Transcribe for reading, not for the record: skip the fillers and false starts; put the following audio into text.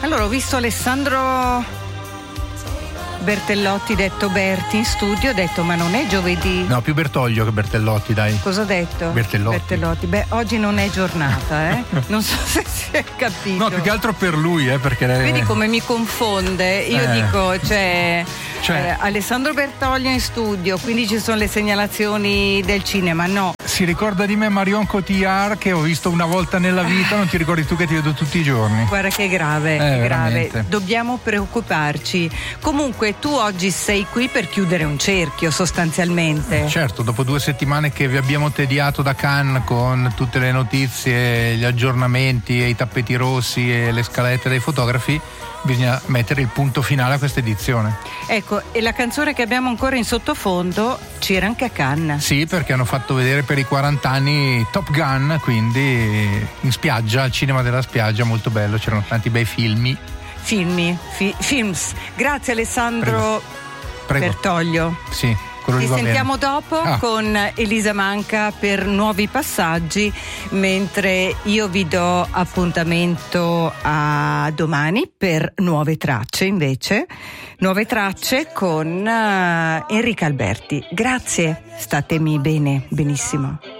Allora, ho visto Alessandro Bertellotti, detto Berti, in studio. Ho detto, ma non è giovedì? No, più Bertoglio che Bertellotti, dai. Cosa ho detto? Bertellotti. Beh, oggi non è giornata, non so se si è capito. No, più che altro per lui, perché... Vedi come mi confonde? Io dico, Alessandro Bertoglio in studio, quindi ci sono le segnalazioni del cinema, no. Si ricorda di me Marion Cotillard, che ho visto una volta nella vita, non ti ricordi tu che ti vedo tutti i giorni? Guarda che è grave, veramente. Dobbiamo preoccuparci. Comunque tu oggi sei qui per chiudere un cerchio sostanzialmente. Certo, dopo 2 settimane che vi abbiamo tediato da Cannes con tutte le notizie, gli aggiornamenti e i tappeti rossi e le scalette dei fotografi, bisogna mettere il punto finale a questa edizione. Ecco, e la canzone che abbiamo ancora in sottofondo c'era anche a Cannes. Sì, perché hanno fatto vedere per i 40 anni Top Gun, quindi in spiaggia, al cinema della spiaggia, molto bello, c'erano tanti bei films. Grazie Alessandro Prego. Bertoglio. Sì, quello Ci lì va sentiamo bene. dopo con Elisa Manca per nuovi passaggi, mentre io vi do appuntamento a domani per nuove tracce con Enrica Alberti. Grazie, statemi bene, benissimo.